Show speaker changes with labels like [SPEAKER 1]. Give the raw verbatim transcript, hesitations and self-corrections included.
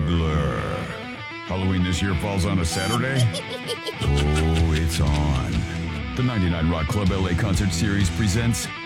[SPEAKER 1] Burglar. Halloween this year falls on a Saturday? Oh, it's on. The ninety-nine Rock Club L A Concert Series presents